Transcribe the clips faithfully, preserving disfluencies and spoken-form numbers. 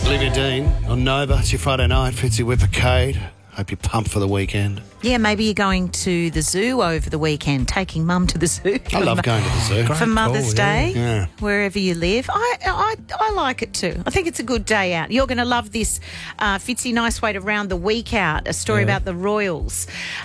Olivia Dean on Nova. It's your Friday night. Fitzy Whippercade. Hope you're pumped for the weekend. Yeah, maybe you're going to the zoo over the weekend, taking mum to the zoo. I love going to the zoo. For Mother's call, yeah. Day, Yeah. wherever you live. I, I I like it too. I think it's a good day out. You're going to love this, uh, Fitzy, nice way to round the week out. A story Yeah. about the royals.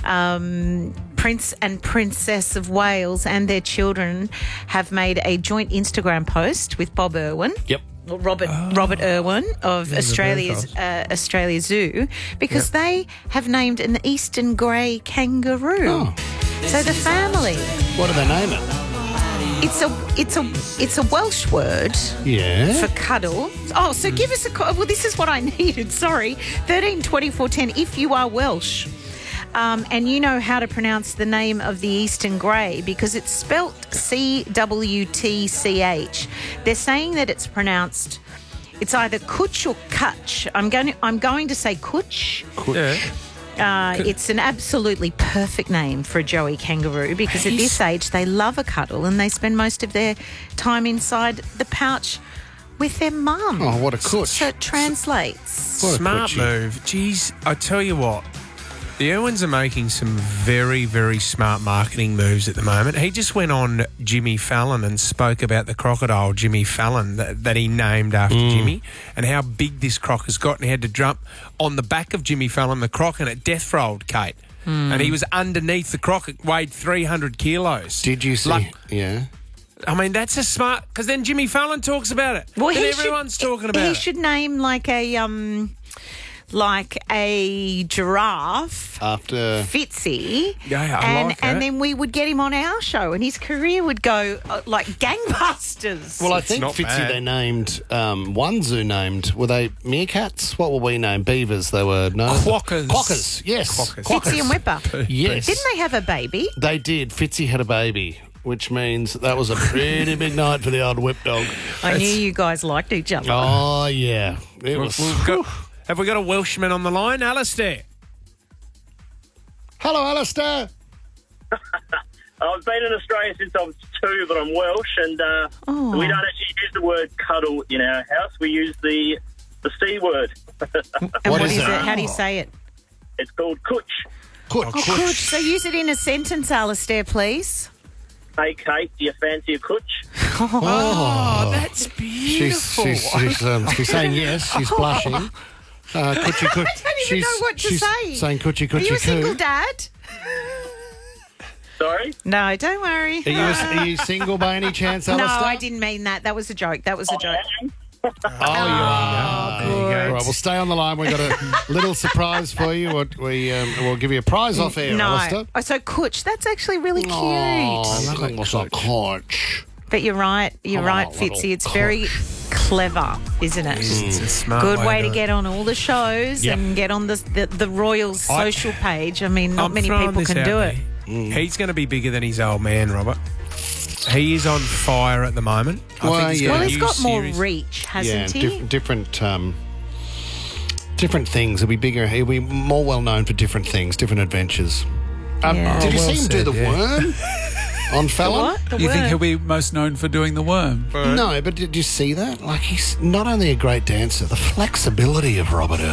Um, Prince and Princess of Wales and their children have made a joint Instagram post with Bob Irwin. Yep. Well, Robert Robert Irwin of Yeah, the Australia's uh, Australia Zoo, because they have named an eastern grey kangaroo. Oh. So the family, What do they name it? it's a it's a it's a Welsh word Yeah. for cuddle. Oh, so give us a call. Well, this is what I needed. Sorry, thirteen twenty-four ten. If you are Welsh. Um, and you know how to pronounce the name of the Eastern Grey because it's spelt C W T C H. They're saying that it's pronounced, it's either Kutch or Kutch. I'm going to, I'm going to say Kutch. Yeah. Uh, it's an absolutely perfect name for a Joey kangaroo because at this age they love a cuddle and they spend most of their time inside the pouch with their mum. Oh, what a kutch. So it translates. What a Smart kutchie. move. Jeez, I tell you what, the Irwins are making some very, very smart marketing moves at the moment. He just went on Jimmy Fallon and spoke about the crocodile, Jimmy Fallon, that, that he named after Jimmy, and how big this croc has got. And he had to jump on the back of Jimmy Fallon, the croc, and it death rolled, Kate. And he was underneath the croc. It weighed three hundred kilos. Did you see? Like, yeah. I mean, that's a smart... Because then Jimmy Fallon talks about it. Well, then he everyone's should, talking about he it. should name like a um, like a giraffe, After. Fitzy, Yeah, yeah, I and like and that. then we would get him on our show, and his career would go uh, like gangbusters. Well, I It's think not Fitzy bad. they named um, one zoo named were they meerkats? What were we named? Beavers. They were no Quokkas. Quokkas. Yes. Quokkas. Fitzy and Whipper. Yes. Didn't they have a baby? They did. Fitzy had a baby, which means that was a pretty big night for the old whip dog. I knew you guys liked each other. Oh yeah, it was. We've got, have we got a Welshman on the line? Alistair. Hello, Alistair. I've been in Australia since I was two, but I'm Welsh, and uh, Oh. we don't actually use the word cuddle in our house. We use the the C word. And What what is is it? it? How do you say it? It's called kutch. Kutch. Oh, good. So use it in a sentence, Alistair, please. Hey, Kate, do you fancy a kutch? Oh, that's She's beautiful. she's she's, um, she's saying yes. She's blushing. Uh, coochie coo. I don't even she's, know what to she's say. Saying coochie Are you coochie a single coo. dad? Sorry? No, don't worry. Are you, a, are you single by any chance, No, Alistair? I didn't mean that. That was a joke. That was a joke. Oh, you are. There you go. All right, well, stay on the line. We've got a little surprise for you. What we um, we'll give you a prize off air, No. Alistair. Oh, so Kutch, that's actually really cute. Oh, that was a coach. But you're right. You're Oh, right, little Fitzy. It's very clever, isn't it? It's a smart Good way to to get on all the shows Yep. and get on the the, the Royals I- social page. I mean, not I'm many throwing people this can out do there. it. He's going to be bigger than his old man, Robert. He is on fire at the moment. I Well, think he's yeah. got Well, a he's new got more series. reach, hasn't Yeah, he? diff- different um, different things. He'll be bigger. He'll be more well known for different things, different adventures. Um, Yeah. Did you Oh, well see him do said, the yeah. worm on Fallon? What? The You think worm? he'll be most known for doing the worm? No, but did you see that? Like, he's not only a great dancer, the flexibility of Robert